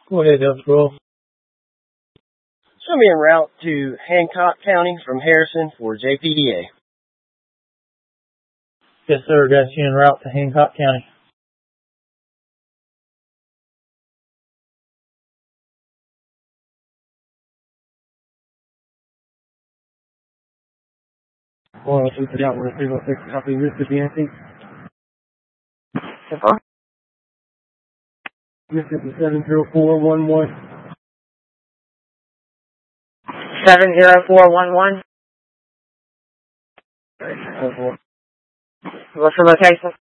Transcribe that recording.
Go ahead, Elderboro. Show me en route to Hancock County from Harrison for JPDA. Yes, sir. Got you en route to Hancock County. Well, we put out with a 306 copy Mississippi Antique. So far? Mississippi 70411. 70411. What's the location?